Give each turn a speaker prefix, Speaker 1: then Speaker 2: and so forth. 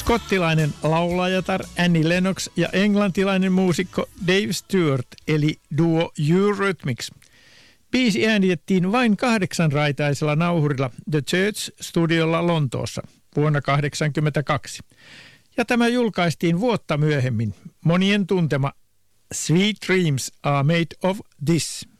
Speaker 1: Skottilainen laulajatar Annie Lennox ja englantilainen muusikko Dave Stewart eli duo Eurythmics. Biisi äänitettiin vain 8-raitaisella nauhurilla The Church-studiolla Lontoossa vuonna 1982. Ja tämä julkaistiin vuotta myöhemmin. Monien tuntema Sweet Dreams Are Made of This.